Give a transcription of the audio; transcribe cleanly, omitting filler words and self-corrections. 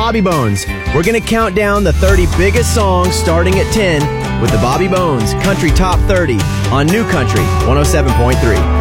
Bobby Bones. We're going to count down the 30 biggest songs starting at 10 with the Bobby Bones Country Top 30 on New Country 107.3.